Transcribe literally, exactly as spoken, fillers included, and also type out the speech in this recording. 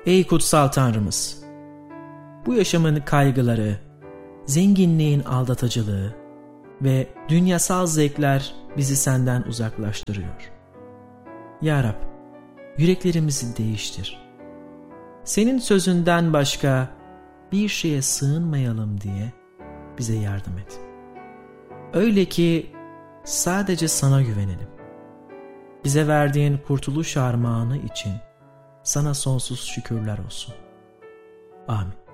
Ey kutsal Tanrımız! Bu yaşamın kaygıları, zenginliğin aldatıcılığı ve dünyasal zevkler bizi senden uzaklaştırıyor. Ya Rab, yüreklerimizi değiştir. Senin sözünden başka bir şeye sığınmayalım diye bize yardım et. Öyle ki sadece sana güvenelim. Bize verdiğin kurtuluş armağanı için sana sonsuz şükürler olsun. Amin.